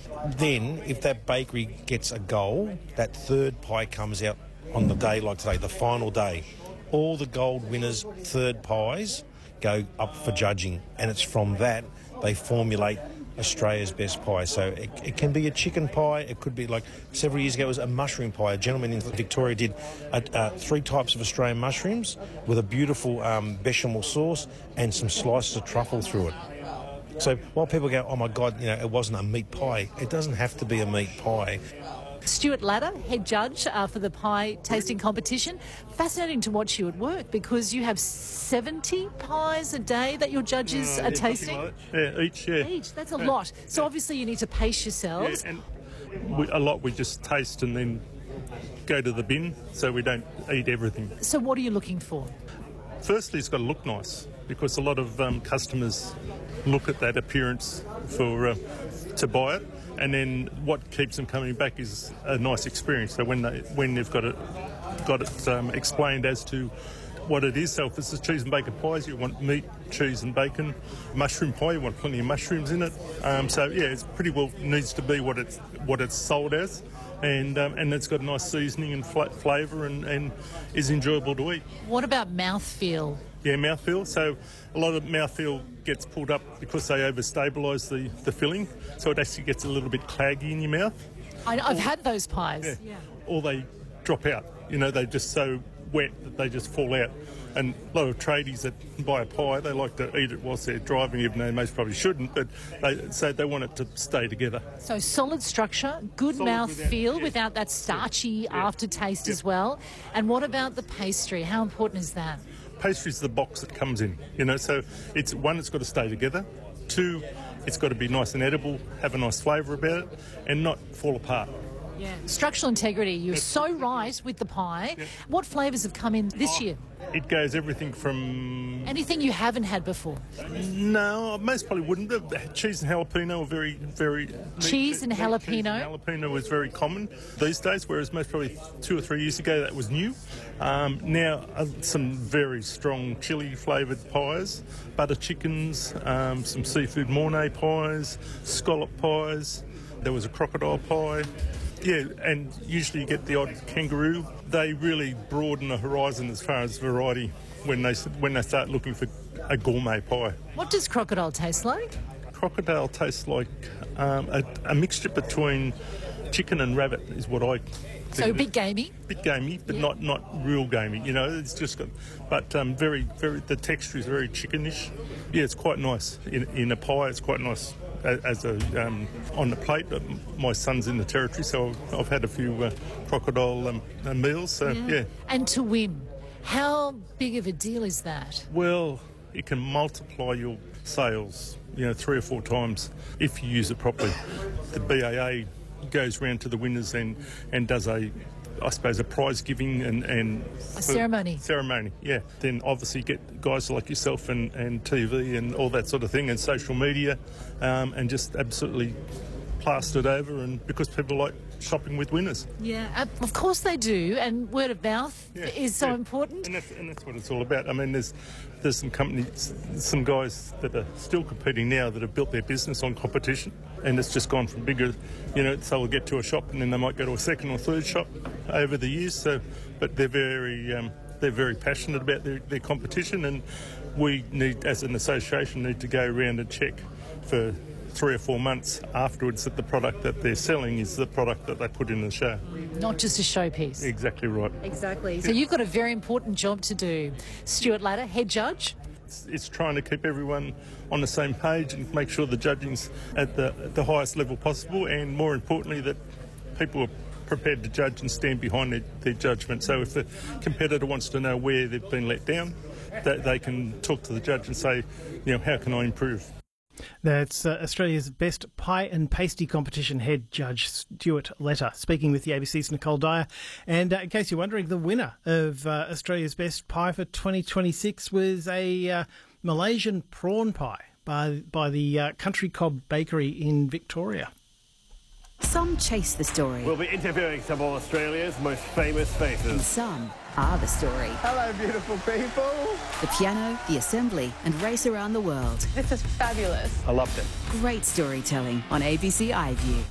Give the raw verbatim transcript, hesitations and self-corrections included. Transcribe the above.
Then, if that bakery gets a goal, that third pie comes out on the day like today, the final day. All the gold winners' third pies go up for judging, and it's from that they formulate Australia's best pie. So it, it can be a chicken pie, it could be like several years ago it was a mushroom pie. A gentleman in Victoria did uh, uh, three types of Australian mushrooms with a beautiful um, bechamel sauce and some slices of truffle through it. So while people go, oh my God, you know, it wasn't a meat pie, it doesn't have to be a meat pie. Stuart Ladder, head judge uh, for the pie tasting competition. Fascinating to watch you at work because you have seventy pies a day that your judges uh, are yeah, tasting. Like yeah, each, yeah. Each, that's a yeah. lot. So obviously you need to pace yourselves. Yeah, and we, a lot we just taste and then go to the bin, so we don't eat everything. So what are you looking for? Firstly, it's got to look nice because a lot of um, customers look at that appearance for uh, to buy it. And then what keeps them coming back is a nice experience. So when they when they've got it got it um, explained as to what it is. So if it's a cheese and bacon pies, you want meat, cheese and bacon. Mushroom pie, you want plenty of mushrooms in it. Um, so yeah, it's pretty well needs to be what it's what it's sold as, and um, and it's got a nice seasoning and fl- flavour and, and is enjoyable to eat. What about mouthfeel? Yeah, mouthfeel. So a lot of mouthfeel gets pulled up because they overstabilise the, the filling, so it actually gets a little bit claggy in your mouth. I, I've or, had those pies. Yeah. Yeah. Or they drop out. You know, they're just so wet that they just fall out. And a lot of tradies that buy a pie, they like to eat it whilst they're driving, even though they most probably shouldn't, but they so they want it to stay together. So solid structure, good Solid mouth without, feel yeah. without that starchy Yeah. aftertaste Yeah. as well. And what about the pastry? How important is that? Pastry's the box that comes in, you know, so it's one, it's got to stay together. Two, it's got to be nice and edible, have a nice flavour about it, and not fall apart. Yeah. Structural integrity, you're so right with the pie. Yeah. What flavours have come in this Oh, year? It goes everything from... Anything you haven't had before? No, most probably wouldn't. The cheese and jalapeno are very, very... Cheese and meat, jalapeno? Cheese and jalapeno is very common these days, whereas most probably two or three years ago that was new. Um, now, uh, some very strong chili flavoured pies, butter chickens, um, some seafood mornay pies, scallop pies. There was a crocodile pie. Yeah, and usually you get the odd kangaroo. They really broaden the horizon as far as variety when they when they start looking for a gourmet pie. What does crocodile taste like? Crocodile tastes like um, a, a mixture between chicken and rabbit is what I think. So a bit gamey? Bit gamey, but Yeah. not, not real gamey. You know, it's just got, but um, very, very, the texture is very chickenish. Yeah, it's quite nice. In, in a pie, it's quite nice as a um, on the plate. My son's in the territory, so I've had a few uh, crocodile um, uh, meals. So yeah. yeah, And to win, how big of a deal is that? well, it can multiply your sales, you know, three or four times if you use it properly. The B A A goes round to the winners and and does a, I suppose, a prize giving and, and A ceremony. Ceremony, yeah. Then obviously get guys like yourself and, and T V and all that sort of thing and social media um, and just absolutely plastered over, and because people like shopping with winners. Yeah, uh, of course they do, and word of mouth Yeah, is so yeah. important. And that's, and that's what it's all about. I mean, there's there's some companies, some guys that are still competing now that have built their business on competition, and it's just gone from bigger, you know, so they'll get to a shop and then they might go to a second or third shop over the years. So, but they're very um, they're very passionate about their, their competition, and we need, as an association, need to go around and check for three or four months afterwards that the product that they're selling is the product that they put in the show. Not just a showpiece. Exactly right. Exactly. So you've got a very important job to do. Stuart Ladder, head judge. It's, it's trying to keep everyone on the same page and make sure the judging's at the, at the highest level possible, and more importantly that people are prepared to judge and stand behind their, their judgment. So if the competitor wants to know where they've been let down, that they can talk to the judge and say, you know, how can I improve? That's uh, Australia's Best Pie and Pasty Competition head judge Stuart Ladder speaking with the A B C's Nicole Dyer. And uh, in case you're wondering, the winner of uh, Australia's Best Pie for twenty twenty-six was a uh, Malaysian prawn pie by by the uh, Country Cob Bakery in Victoria. Some chase the story. We'll be interviewing some of Australia's most famous And faces. some are the story. Hello, beautiful people. The piano, the assembly, and race around the world. This is fabulous. I loved it. Great storytelling on A B C iView.